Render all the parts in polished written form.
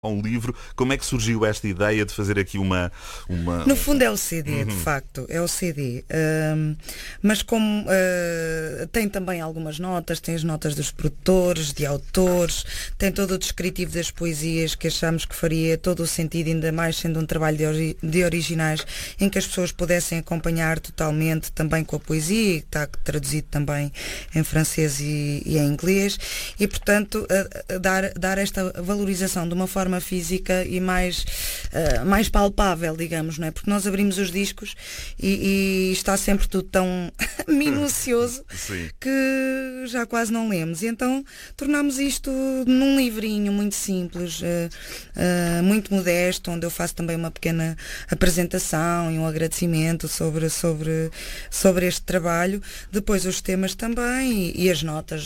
um livro. Como é que surgiu esta ideia de fazer aqui uma... No fundo é o CD, de facto, é o CD. Mas como tem também algumas notas, tem as notas dos produtores, de autores, tem todo o descritivo das poesias que achamos que faria todo o sentido, ainda mais sendo um trabalho de originais, em que as pessoas pudessem acompanhar totalmente também com a poesia, que está traduzido também em francês e em inglês, e portanto dar esta valorização de uma forma física e mais palpável, digamos, não é? Porque nós abrimos os discos e está sempre tudo tão minucioso que já quase não lemos. E então tornamos isto num livrinho muito simples, muito modesto, onde eu faço também uma pequena apresentação e um agradecimento sobre este trabalho. Depois os temas também e as notas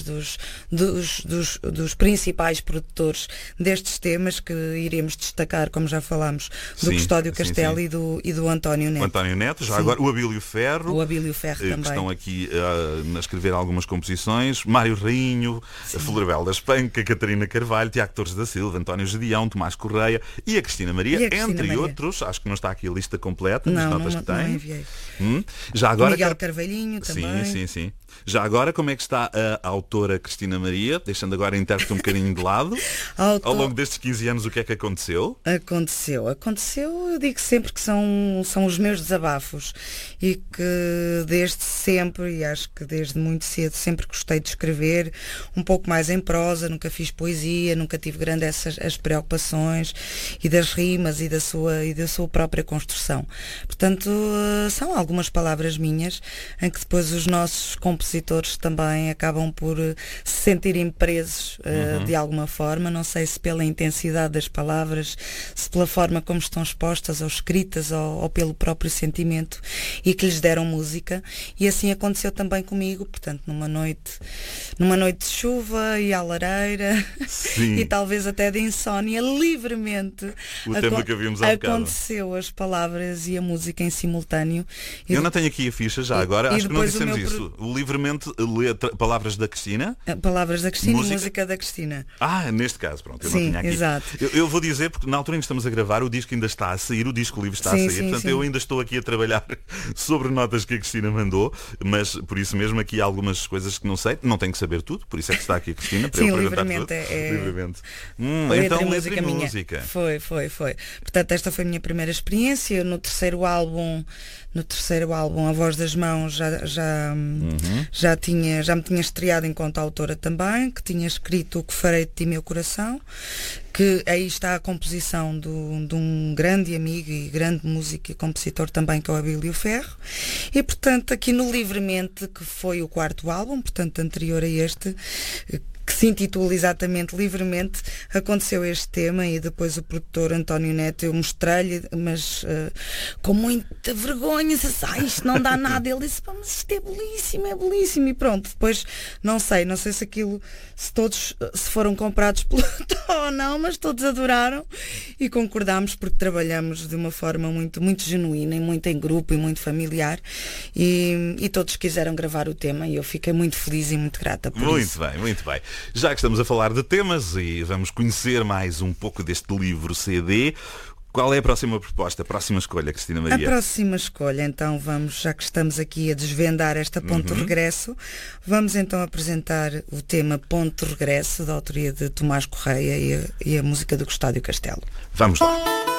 dos principais produtores destes temas, que iremos destacar, como já falámos, do Custódio Castelo e do António Neto. O António Neto, já agora o Abílio Ferro. O Abílio Ferro também. Que estão aqui a escrever algumas composições. Mário Rainho, a Florbela Espanca, Catarina Carvalho, Tiago Torres da Silva, António Gedeão, Tomás Correia e a Cristina Maria, entre outros. Acho que não está aqui a lista completa das notas que tem. Não enviei. Já agora, Miguel Carvalhinho também. Sim. Já agora, como é que está a autora Cristina Maria? Deixando agora a intérprete um bocadinho de lado. Ao longo destes 15 anos, o que é que aconteceu? Aconteceu, eu digo sempre que são os meus desabafos e que desde sempre, e acho que desde muito cedo, sempre gostei de escrever um pouco mais em prosa, nunca fiz poesia, nunca tive grande as preocupações e das rimas e da sua própria construção. Portanto, são algumas palavras minhas em que depois os nossos compositores também acabam por se sentirem presos de alguma forma, não sei se pela intensidade das palavras, se pela forma como estão expostas ou escritas ou pelo próprio sentimento, e que lhes deram música. E assim aconteceu também comigo, portanto, numa noite de chuva e à lareira e talvez até de insónia, livremente o tema que havíamos há bocado. Aconteceu as palavras e a música em simultâneo. Eu não tenho aqui a ficha já agora, acho que não dissemos isso. Livremente lê palavras da Cristina? Palavras da Cristina e música da Cristina. Neste caso, pronto, eu não tinha aqui. Exato. Eu vou dizer, porque na altura em que estamos a gravar, o disco ainda está a sair, o disco livre está a sair, portanto eu ainda estou aqui a trabalhar sobre notas que a Cristina mandou, mas por isso mesmo aqui há algumas coisas que não sei, não tenho que saber tudo, por isso é que está aqui a Cristina para eu perguntar tudo. Livremente. Então letra e música. Foi. Portanto, esta foi a minha primeira experiência. No terceiro álbum, A Voz das Mãos, já me tinha estreado enquanto autora também, que tinha escrito O Que Farei de Ti, Meu Coração, que aí está a composição de um grande amigo e grande músico e compositor também, que é o Abílio Ferro. E portanto aqui no Livremente, que foi o quarto álbum, portanto anterior a este, que se intitula exatamente Livremente, aconteceu este tema, e depois o produtor António Neto, eu mostrei-lhe, mas com muita vergonha, disse, isto não dá nada. Ele disse, mas isto é belíssimo, e pronto. Depois não sei se aquilo, se foram comprados pelo ou não, mas todos adoraram e concordámos, porque trabalhamos de uma forma muito, muito genuína e muito em grupo e muito familiar, e todos quiseram gravar o tema, e eu fiquei muito feliz e muito grata por isso. Muito bem. Já que estamos a falar de temas e vamos conhecer mais um pouco deste livro CD, qual é a próxima proposta, a próxima escolha, Cristina Maria? A próxima escolha, então já que estamos aqui a desvendar esta Ponto de Regresso, vamos então apresentar o tema Ponto de Regresso, da autoria de Tomás Correia e a música do Custódio Castelo. Vamos lá.